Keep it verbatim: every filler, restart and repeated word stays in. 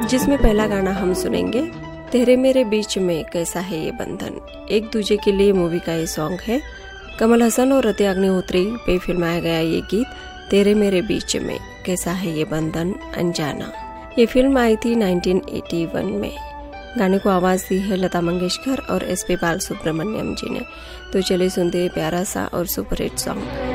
जिसमें पहला गाना हम सुनेंगे तेरे मेरे बीच में कैसा है ये बंधन। एक दूजे के लिए मूवी का ये सॉन्ग है। कमल हसन और रति अग्निहोत्री पे फिल्माया गया ये गीत तेरे मेरे बीच में कैसा है ये बंधन अनजाना। ये फिल्म आई थी नाइनटीन एटी वन में। गाने को आवाज दी है लता मंगेशकर और एस पी बाल सुब्रमण्यम जी ने। तो चलिए सुनते हैं प्यारा सा और सुपरहिट सॉन्ग।